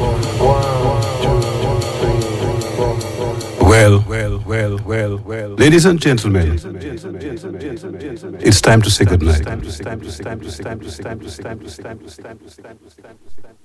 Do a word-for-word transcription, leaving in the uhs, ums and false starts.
Well, well, well, well, well. Ladies and gentlemen, it's time to say goodnight.